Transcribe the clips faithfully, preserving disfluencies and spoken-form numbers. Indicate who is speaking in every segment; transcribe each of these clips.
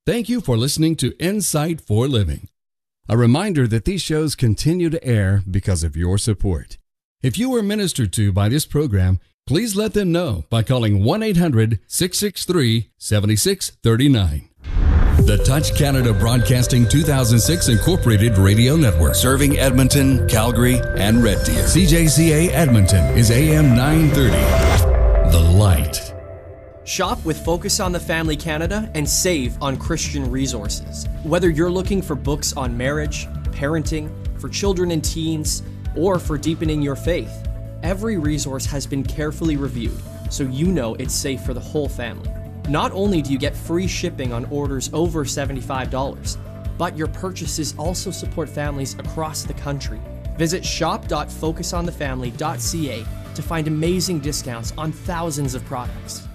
Speaker 1: Thank you for listening to Insight for Living. A reminder that these shows continue to air because of your support. If you were ministered to by this program, please let them know by calling one eight hundred, six six three, seven six three nine. The Touch Canada Broadcasting two thousand six Incorporated Radio Network, serving Edmonton, Calgary, and Red Deer. C J C A Edmonton is A M nine thirty. The Light.
Speaker 2: Shop with Focus on the Family Canada and save on Christian resources. Whether you're looking for books on marriage, parenting, for children and teens, or for deepening your faith, every resource has been carefully reviewed so you know it's safe for the whole family. Not only do you get free shipping on orders over seventy-five dollars, but your purchases also support families across the country. Visit shop dot focus on the family dot c a to find amazing discounts on thousands of products.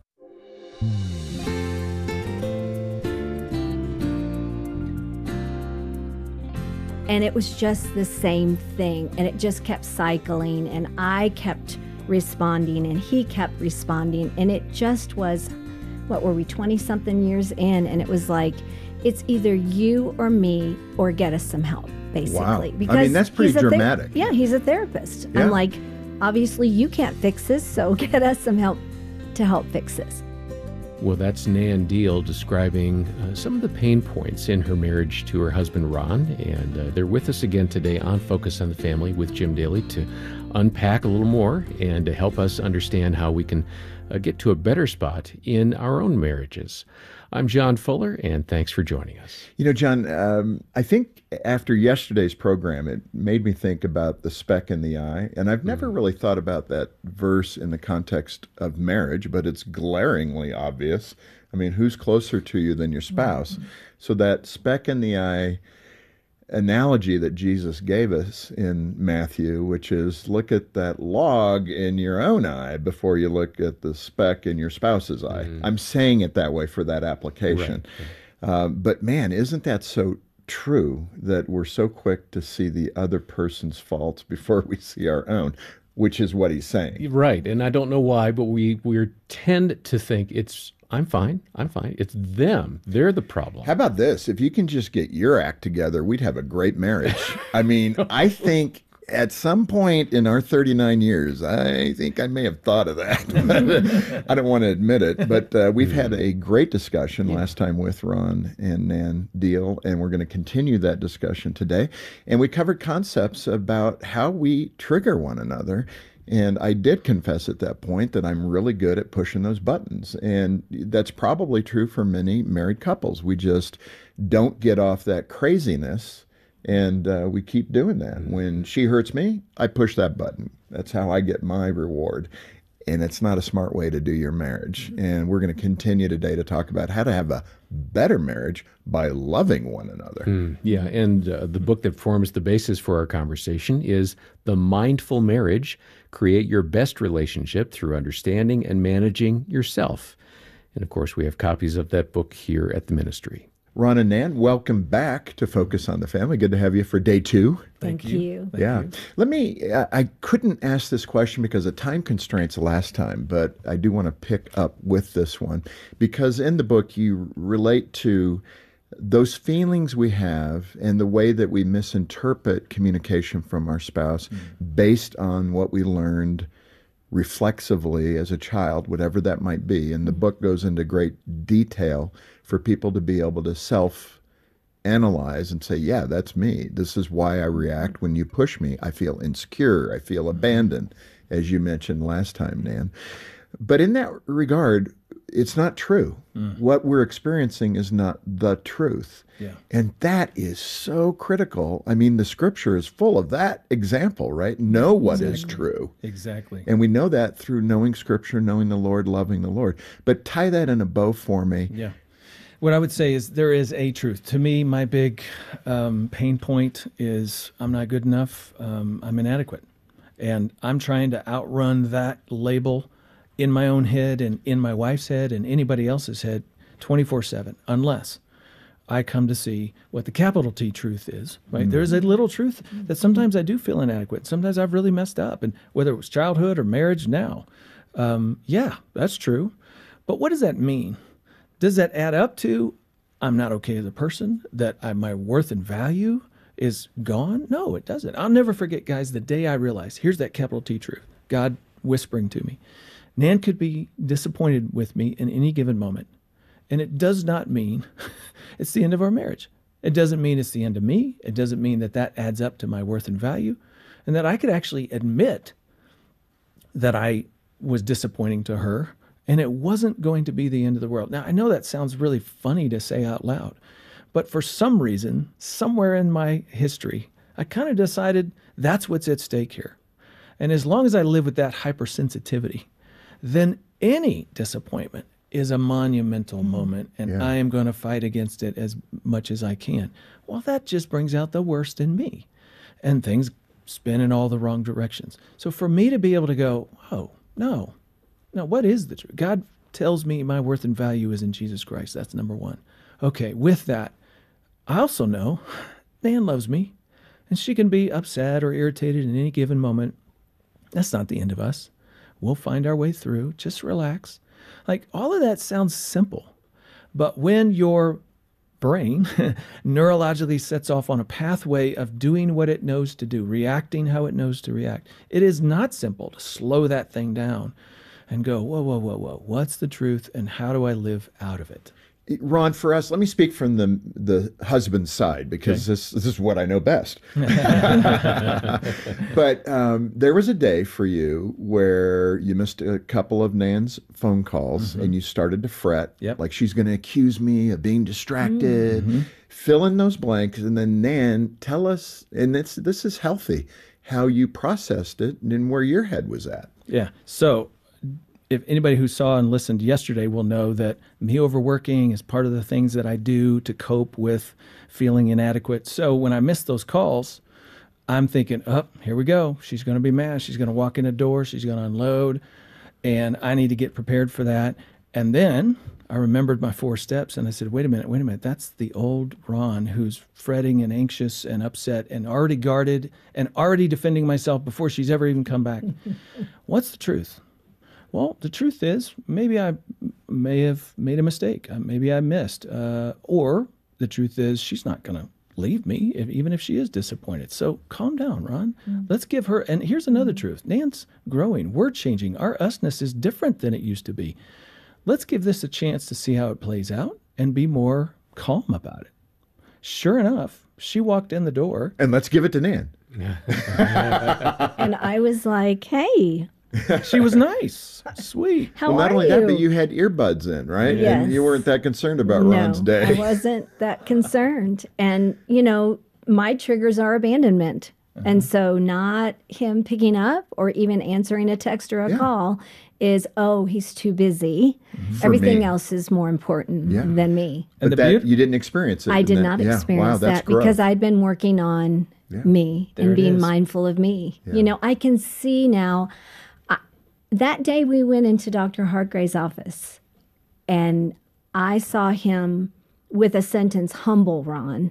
Speaker 3: And it was just the same thing, and it just kept cycling, and I kept responding, and he kept responding, and it just was, what were we, twenty-something years in, and it was like, it's either you or me, or get us some help, basically.
Speaker 4: Wow.
Speaker 3: Because
Speaker 4: I mean, that's pretty
Speaker 3: he's a
Speaker 4: dramatic.
Speaker 3: Ther- yeah, he's a therapist.
Speaker 4: Yeah.
Speaker 3: I'm like, obviously you can't fix this, so get us some help to help fix this.
Speaker 5: Well, that's Nan Deal describing uh, some of the pain points in her marriage to her husband, Ron. And uh, they're with us again today on Focus on the Family with Jim Daly to unpack a little more and to help us understand how we can uh, get to a better spot in our own marriages. I'm John Fuller, and thanks for joining us.
Speaker 4: You know, John, um, I think after yesterday's program, it made me think about the speck in the eye. And I've never mm-hmm. really thought about that verse in the context of marriage, but it's glaringly obvious. I mean, who's closer to you than your spouse? Mm-hmm. So that speck in the eye analogy that Jesus gave us in Matthew, which is look at that log in your own eye before you look at the speck in your spouse's eye. Mm-hmm. I'm saying it that way for that application. Right. Uh, but man, isn't that so true that we're so quick to see the other person's faults before we see our own, which is what he's saying.
Speaker 5: Right. And I don't know why, but we we tend to think it's I'm fine. I'm fine. It's them. They're the problem.
Speaker 4: How about this? If you can just get your act together, we'd have a great marriage. I mean, I think at some point in our thirty-nine years, I think I may have thought of that. I don't want to admit it, but uh, we've had a great discussion yeah. last time with Ron and Nan Deal, and we're going to continue that discussion today. And we covered concepts about how we trigger one another. And I did confess at that point that I'm really good at pushing those buttons. And that's probably true for many married couples. We just don't get off that craziness, and uh, we keep doing that. Mm-hmm. When she hurts me, I push that button. That's how I get my reward. And it's not a smart way to do your marriage. Mm-hmm. And we're going to continue today to talk about how to have a better marriage by loving one another.
Speaker 5: Mm, yeah, and uh, the book that forms the basis for our conversation is The Mindful Marriage: Create Your Best Relationship Through Understanding and Managing Yourself. And of course, we have copies of that book here at the ministry.
Speaker 4: Ron and Nan, welcome back to Focus on the Family. Good to have you for day two.
Speaker 3: Thank, Thank you. you.
Speaker 4: Thank yeah.
Speaker 3: you.
Speaker 4: Let me, I, I couldn't ask this question because of time constraints last time, but I do want to pick up with this one because in the book you relate to those feelings we have and the way that we misinterpret communication from our spouse mm-hmm. based on what we learned reflexively as a child, whatever that might be. And the book goes into great detail for people to be able to self-analyze and say, yeah, that's me. This is why I react when you push me. I feel insecure. I feel abandoned, as you mentioned last time, Nan. But in that regard, it's not true. Mm. What we're experiencing is not the truth.
Speaker 6: Yeah.
Speaker 4: And that is so critical. I mean, the scripture is full of that example, right? Know what
Speaker 6: exactly.
Speaker 4: is true.
Speaker 6: Exactly.
Speaker 4: And we know that through knowing scripture, knowing the Lord, loving the Lord. But tie that in a bow for me.
Speaker 6: Yeah. What I would say is there is a truth. To me, my big um, pain point is I'm not good enough. Um, I'm inadequate. And I'm trying to outrun that label in my own head and in my wife's head and anybody else's head twenty-four seven, unless I come to see what the capital T truth is, right? Mm-hmm. There's a little truth that sometimes I do feel inadequate. Sometimes I've really messed up. And whether it was childhood or marriage now, um, yeah, that's true. But what does that mean? Does that add up to I'm not okay as a person, that I, my worth and value is gone? No, it doesn't. I'll never forget, guys, the day I realized, here's that capital T truth, God whispering to me. Nan could be disappointed with me in any given moment. And it does not mean it's the end of our marriage. It doesn't mean it's the end of me. It doesn't mean that that adds up to my worth and value. And that I could actually admit that I was disappointing to her, and it wasn't going to be the end of the world. Now, I know that sounds really funny to say out loud, but for some reason, somewhere in my history, I kind of decided that's what's at stake here. And as long as I live with that hypersensitivity, then any disappointment is a monumental moment, and
Speaker 4: Yeah.
Speaker 6: I am going to fight against it as much as I can. Well, that just brings out the worst in me, and things spin in all the wrong directions. So for me to be able to go, oh, no, no, what is the truth? God tells me my worth and value is in Jesus Christ. That's number one. Okay, with that, I also know Nan loves me, and she can be upset or irritated in any given moment. That's not the end of us. We'll find our way through. Just relax. Like, all of that sounds simple, but when your brain neurologically sets off on a pathway of doing what it knows to do, reacting how it knows to react, it is not simple to slow that thing down and go, whoa, whoa, whoa, whoa, what's the truth and how do I live out of it?
Speaker 4: Ron, for us, let me speak from the the husband's side, because
Speaker 6: Okay.
Speaker 4: this this is what I know best. But um, there was a day for you where you missed a couple of Nan's phone calls,
Speaker 6: Mm-hmm.
Speaker 4: and you started to fret,
Speaker 6: Yep.
Speaker 4: like she's going to accuse me of being distracted.
Speaker 6: Mm-hmm.
Speaker 4: Fill in those blanks, and then Nan, tell us, and it's this is healthy, how you processed it and where your head was at.
Speaker 6: Yeah. So if anybody who saw and listened yesterday will know that me overworking is part of the things that I do to cope with feeling inadequate. So when I miss those calls, I'm thinking, oh, here we go. She's going to be mad. She's going to walk in the door. She's going to unload. And I need to get prepared for that. And then I remembered my four steps and I said, wait a minute, wait a minute. That's the old Ron who's fretting and anxious and upset and already guarded and already defending myself before she's ever even come back. What's the truth? Well, the truth is, maybe I may have made a mistake. Uh, maybe I missed. Uh, or the truth is, she's not going to leave me, if, even if she is disappointed. So calm down, Ron. Mm. Let's give her, and here's another mm. truth. Nan's growing. We're changing. Our usness is different than it used to be. Let's give this a chance to see how it plays out and be more calm about it. Sure enough, she walked in the door.
Speaker 4: And let's give it to Nan.
Speaker 3: And I was like, hey.
Speaker 6: She was nice, sweet.
Speaker 3: How
Speaker 4: well, not
Speaker 3: are
Speaker 4: only
Speaker 3: you?
Speaker 4: that, but you had earbuds in, right?
Speaker 3: Yes.
Speaker 4: And you weren't that concerned about
Speaker 3: no,
Speaker 4: Ron's day.
Speaker 3: I wasn't that concerned. And, you know, my triggers are abandonment. Uh-huh. And so not him picking up or even answering a text or a
Speaker 4: yeah.
Speaker 3: call is, oh, he's too busy.
Speaker 4: For
Speaker 3: Everything
Speaker 4: me.
Speaker 3: else is more important
Speaker 4: yeah.
Speaker 3: than me.
Speaker 4: But
Speaker 6: the
Speaker 4: that,
Speaker 6: beauty-
Speaker 4: you didn't experience it.
Speaker 3: I did
Speaker 4: that,
Speaker 3: not
Speaker 4: yeah.
Speaker 3: experience
Speaker 4: wow, that's
Speaker 3: that because
Speaker 4: growth.
Speaker 3: I'd been working on
Speaker 4: Yeah.
Speaker 3: me
Speaker 6: There
Speaker 3: and
Speaker 6: it
Speaker 3: being
Speaker 6: is.
Speaker 3: mindful of me.
Speaker 4: Yeah.
Speaker 3: You know, I can see now. I, that day we went into Doctor Hargrave's office and I saw him with a sentence, humble Ron.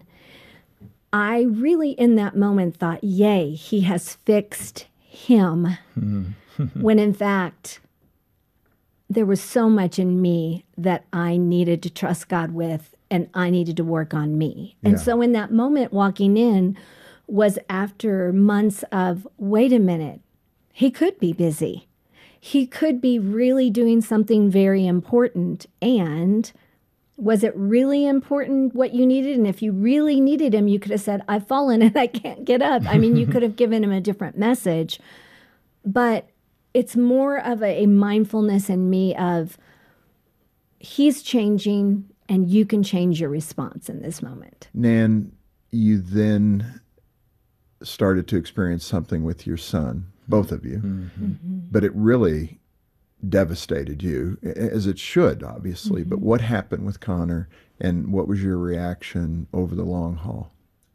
Speaker 3: I really in that moment thought, yay, he has fixed him. When in fact, there was so much in me that I needed to trust God with, and I needed to work on me. And
Speaker 4: Yeah.
Speaker 3: so in that moment, walking in was after months of, wait a minute, he could be busy. He could be really doing something very important. And was it really important what you needed? And if you really needed him, you could have said, I've fallen and I can't get up. I mean, you could have given him a different message. But it's more of a, a mindfulness in me of he's changing and you can change your response in this moment.
Speaker 4: Nan, you then started to experience something with your son, both of you,
Speaker 6: Mm-hmm.
Speaker 3: Mm-hmm.
Speaker 4: but it really devastated you, as it should, obviously.
Speaker 3: Mm-hmm.
Speaker 4: But what happened with Connor, and what was your reaction over the long haul?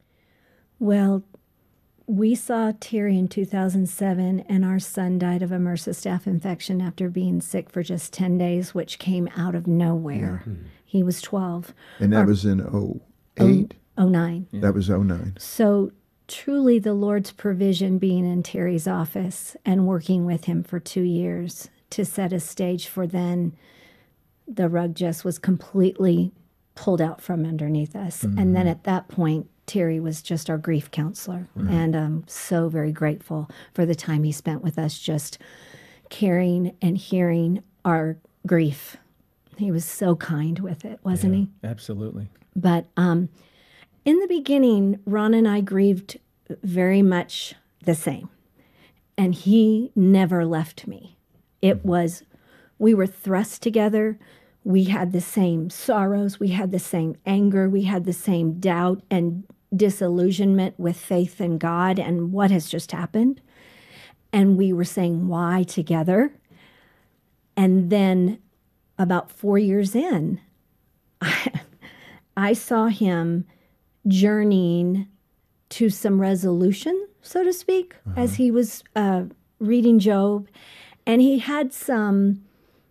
Speaker 3: Well, we saw Terry in two thousand seven, and our son died of a MRSA staph infection after being sick for just ten days, which came out of nowhere.
Speaker 4: Yeah.
Speaker 3: He was twelve.
Speaker 4: And that
Speaker 3: Our-
Speaker 4: was in oh eight?
Speaker 3: oh nine.
Speaker 4: That was oh nine.
Speaker 3: So truly the Lord's provision being in Terry's office and working with him for two years to set a stage for then the rug just was completely pulled out from underneath us. Mm-hmm. And then at that point, Terry was just our grief counselor. Mm-hmm. And I'm so very grateful for the time he spent with us, just caring and hearing our grief. He was so kind with it, wasn't
Speaker 6: yeah,
Speaker 3: he?
Speaker 6: Absolutely.
Speaker 3: But um, in the beginning, Ron and I grieved very much the same. And he never left me. It mm-hmm. was, we were thrust together. We had the same sorrows. We had the same anger. We had the same doubt and disillusionment with faith in God and what has just happened. And we were saying why together. And then about four years in, I, I saw him journeying to some resolution, so to speak, uh-huh. as he was uh, reading Job. And he had some,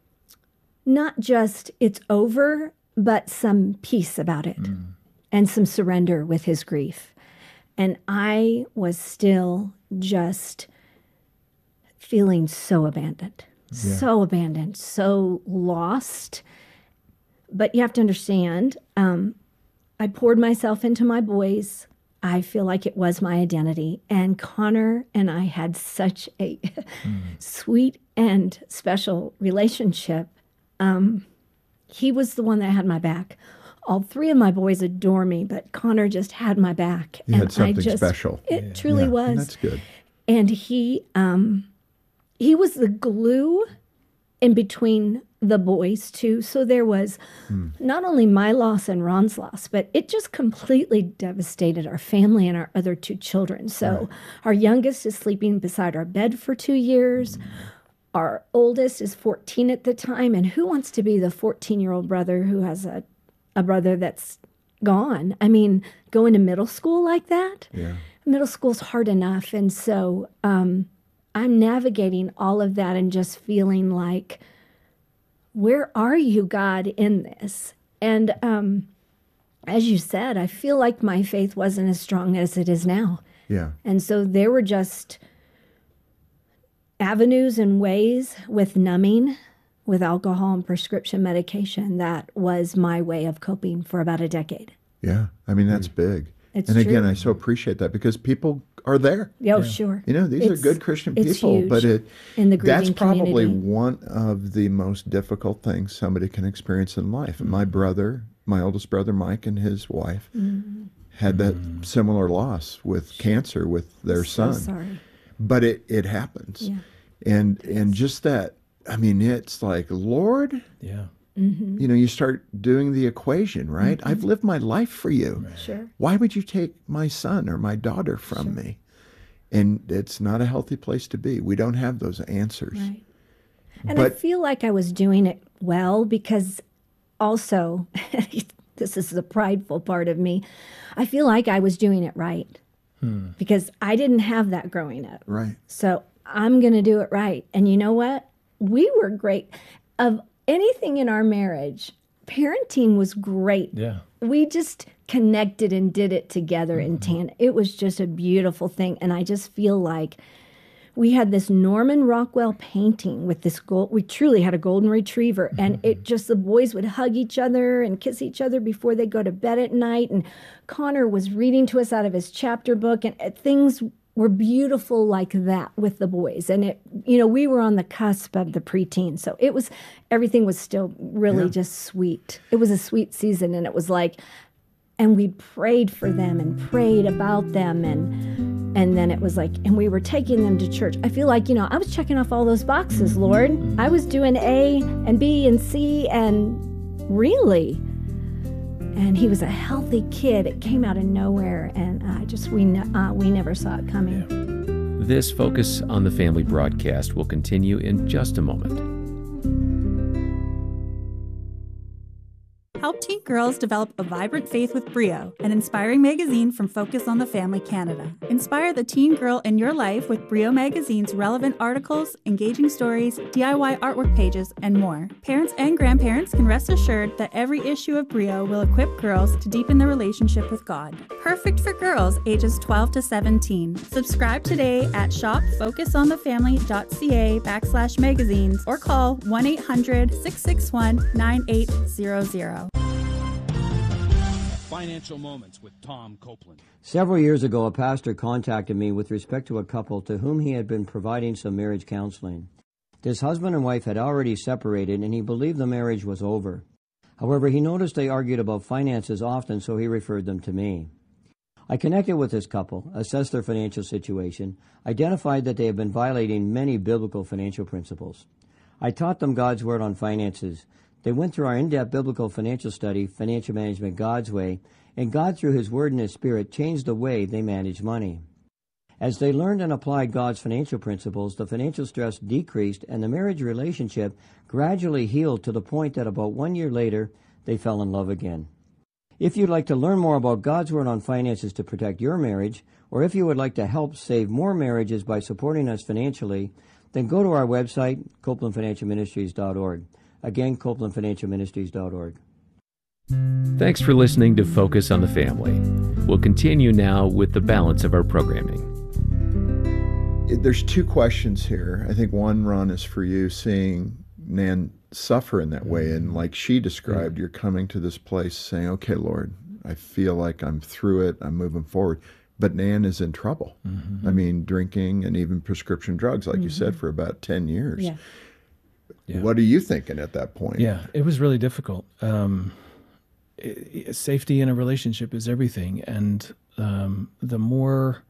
Speaker 3: not just it's over, but some peace about it. Mm. And some surrender with his grief. And I was still just feeling so abandoned, yeah. so abandoned, so lost. But you have to understand, um, I poured myself into my boys. I feel like it was my identity. And Connor and I had such a mm. sweet and special relationship. Um, he was the one that had my back. All three of my boys adore me, but Connor just had my back.
Speaker 4: You
Speaker 3: and
Speaker 4: had something
Speaker 3: I just,
Speaker 4: special.
Speaker 3: It
Speaker 4: yeah.
Speaker 3: truly
Speaker 4: yeah.
Speaker 3: was.
Speaker 4: That's good.
Speaker 3: And he, um, he was the glue in between the boys too. So there was hmm. not only my loss and Ron's loss, but it just completely devastated our family and our other two children. So right. our youngest is sleeping beside our bed for two years. Hmm. Our oldest is fourteen at the time. And who wants to be the fourteen-year-old brother who has a a brother that's gone? I mean, going to middle school like that?
Speaker 4: Yeah.
Speaker 3: Middle school's hard enough. And so um, I'm navigating all of that and just feeling like, where are you, God, in this? And um, as you said, I feel like my faith wasn't as strong as it is now.
Speaker 4: Yeah.
Speaker 3: And so there were just avenues and ways with numbing, with alcohol and prescription medication. That was my way of coping for about a decade.
Speaker 4: Yeah. I mean, that's big.
Speaker 3: It's
Speaker 4: and again,
Speaker 3: true.
Speaker 4: I so appreciate that because people are there.
Speaker 3: Oh, yeah. Sure.
Speaker 4: You know, these
Speaker 3: it's,
Speaker 4: are good Christian
Speaker 3: it's
Speaker 4: people,
Speaker 3: huge
Speaker 4: but it
Speaker 3: in the grieving
Speaker 4: that's probably
Speaker 3: community.
Speaker 4: one of the most difficult things somebody can experience in life. And my brother, my oldest brother, Mike, and his wife mm-hmm. had that mm-hmm. similar loss with cancer with their
Speaker 3: so
Speaker 4: son.
Speaker 3: Sorry.
Speaker 4: But it, it happens.
Speaker 3: Yeah.
Speaker 4: And, and just that, I mean, it's like, Lord,
Speaker 6: yeah.
Speaker 3: Mm-hmm.
Speaker 4: you know, you start doing the equation, right? Mm-hmm. I've lived my life for you.
Speaker 3: Right. Sure.
Speaker 4: Why would you take my son or my daughter from
Speaker 3: sure.
Speaker 4: me? And it's not a healthy place to be. We don't have those answers.
Speaker 3: Right. And
Speaker 4: but,
Speaker 3: I feel like I was doing it well because also, this is the prideful part of me, I feel like I was doing it right hmm. because I didn't have that growing up.
Speaker 4: Right.
Speaker 3: So I'm going to do it right. And you know what? We were great. Of anything in our marriage, parenting was great.
Speaker 6: Yeah.
Speaker 3: We just connected and did it together mm-hmm. in tandem. It was just a beautiful thing. And I just feel like we had this Norman Rockwell painting with this gold. We truly had a golden retriever. Mm-hmm. And it just, the boys would hug each other and kiss each other before they go to bed at night. And Connor was reading to us out of his chapter book, and uh, things were beautiful like that with the boys. And it, you know, we were on the cusp of the preteen. So it was, everything was still really yeah. just sweet. It was a sweet season. And it was like, and we prayed for them and prayed about them. And, and then it was like, and we were taking them to church. I feel like, you know, I was checking off all those boxes, Lord. I was doing A and B and C and really, and he was a healthy kid. It came out of nowhere, and I just we ne- uh, we never saw it coming.
Speaker 5: Yeah. This Focus on the Family broadcast will continue in just a moment.
Speaker 7: Help teen girls develop a vibrant faith with Brio, an inspiring magazine from Focus on the Family Canada. Inspire the teen girl in your life with Brio Magazine's relevant articles, engaging stories, D I Y artwork pages, and more. Parents and grandparents can rest assured that every issue of Brio will equip girls to deepen their relationship with God. Perfect for girls ages twelve to seventeen. Subscribe today at shopfocusonthefamily.ca backslash magazines or call one eight hundred six six one nine eight zero zero.
Speaker 8: Financial Moments with Tom Copeland.
Speaker 9: Several years ago, a pastor contacted me with respect to a couple to whom he had been providing some marriage counseling. This husband and wife had already separated, and he believed the marriage was over. However, he noticed they argued about finances often, so he referred them to me. I connected with this couple, assessed their financial situation, identified that they had been violating many biblical financial principles. I taught them God's Word on finances. They went through our in-depth biblical financial study, Financial Management God's Way, and God, through His Word and His Spirit, changed the way they manage money. As they learned and applied God's financial principles, the financial stress decreased, and the marriage relationship gradually healed to the point that about one year later, they fell in love again. If you'd like to learn more about God's Word on finances to protect your marriage, or if you would like to help save more marriages by supporting us financially, then go to our website, Copeland Financial Ministries dot org. Again, Copeland Financial Ministries dot org.
Speaker 5: Thanks for listening to Focus on the Family. We'll continue now with the balance of our programming.
Speaker 4: There's two questions here. I think one, Ron, is for you, seeing Nan suffer in that way. And like she described, you're coming to this place saying, okay, Lord, I feel like I'm through it. I'm moving forward. But Nan is in trouble. Mm-hmm. I mean, drinking and even prescription drugs, like mm-hmm. you said, for about ten years.
Speaker 3: Yeah.
Speaker 4: Yeah. What are you thinking at that point?
Speaker 6: Yeah, it was really difficult. Um, it, it, safety in a relationship is everything. And um, the more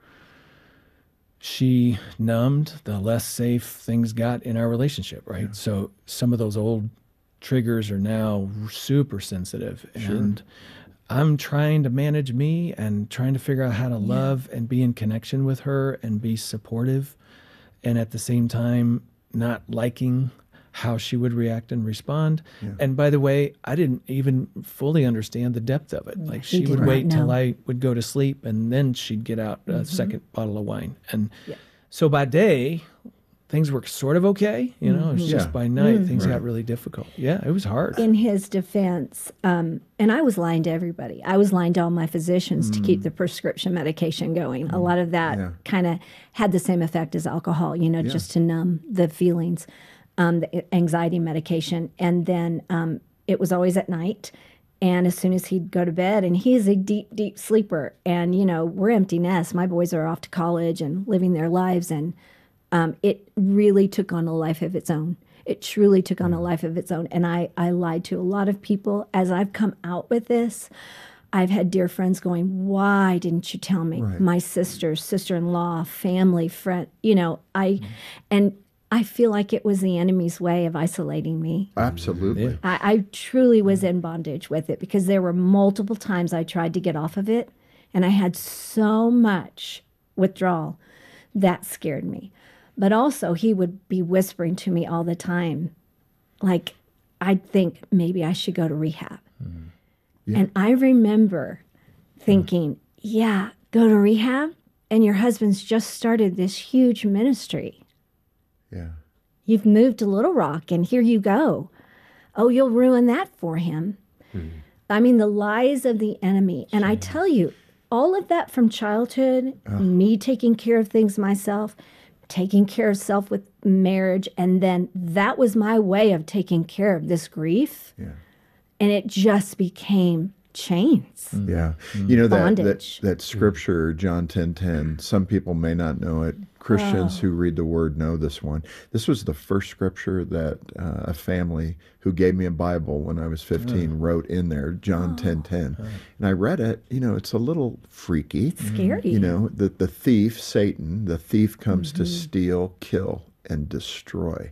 Speaker 6: she numbed, the less safe things got in our relationship, right? Yeah. So some of those old triggers are now super sensitive. Sure. And I'm trying to manage me and trying to figure out how to yeah. love and be in connection with her and be supportive. And at the same time, not liking how she would react and respond. Yeah. And by the way, I didn't even fully understand the depth of it. Like she would wait know. till I would go to sleep, and then she'd get out a mm-hmm. second bottle of wine. And yeah. so by day, things were sort of okay. You know, mm-hmm. it's just yeah. by night, mm-hmm. things right. got really difficult. Yeah, it was hard.
Speaker 3: In his defense, um, and I was lying to everybody. I was lying to all my physicians mm. to keep the prescription medication going. Mm. A lot of that yeah. kind of had the same effect as alcohol, you know, yeah. just to numb the feelings. Um, the anxiety medication, and then um, it was always at night. And as soon as he'd go to bed, and he's a deep, deep sleeper, and you know we're empty nest. My boys are off to college and living their lives, and um, it really took on a life of its own. It truly took on a life of its own. And I, I lied to a lot of people as I've come out with this. I've had dear friends going, "Why didn't you tell me?" Right. My sisters, sister-in-law, family, friend. You know, I mm. and. I feel like it was the enemy's way of isolating me.
Speaker 4: Absolutely.
Speaker 3: I, I truly was in bondage with it because there were multiple times I tried to get off of it, and I had so much withdrawal that scared me. But also, he would be whispering to me all the time, like, I'd think maybe I should go to rehab. Mm. Yeah. And I remember thinking, mm. yeah, go to rehab? And your husband's just started this huge ministry.
Speaker 4: Yeah.
Speaker 3: You've moved to Little Rock, and here you go. Oh, you'll ruin that for him. Mm. I mean, the lies of the enemy. And I tell you, all of that from childhood, oh. me taking care of things myself, taking care of self with marriage, and then that was my way of taking care of this grief.
Speaker 4: Yeah.
Speaker 3: And it just became chains.
Speaker 4: Mm. Yeah. Mm. You know, that, that that scripture, John ten ten, some people may not know it. Christians oh. who read the Word know this one. This was the first scripture that uh, a family who gave me a Bible when I was fifteen oh. wrote in there, John ten ten. Oh. And I read it. You know, it's a little freaky.
Speaker 3: Scary.
Speaker 4: You know, the, the thief, Satan, the thief comes mm-hmm. to steal, kill, and destroy.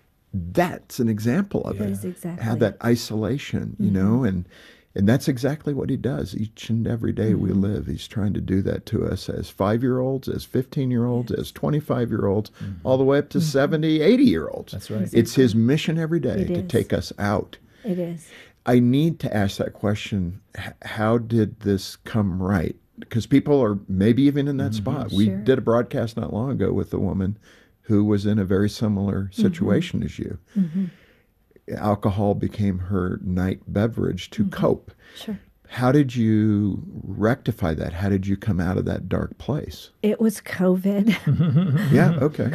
Speaker 4: That's an example of
Speaker 3: it.
Speaker 4: It
Speaker 3: is exactly.
Speaker 4: How that isolation, you mm-hmm. know, and And that's exactly what he does each and every day mm-hmm. we live. He's trying to do that to us as five-year-olds, as fifteen-year-olds, yes. as twenty-five-year-olds, mm-hmm. all the way up to mm-hmm. seventy, eighty-year-olds.
Speaker 6: That's right.
Speaker 4: It's his mission every day
Speaker 3: it
Speaker 4: to
Speaker 3: is.
Speaker 4: take us out.
Speaker 3: It is.
Speaker 4: I need to ask that question, how did this come right? Because people are maybe even in that mm-hmm. spot. We
Speaker 3: sure.
Speaker 4: did a broadcast not long ago with a woman who was in a very similar situation mm-hmm. as you. Mm-hmm. Alcohol became her night beverage to mm-hmm. cope.
Speaker 3: Sure.
Speaker 4: How did you rectify that? How did you come out of that dark place?
Speaker 3: It was COVID.
Speaker 4: Yeah, okay.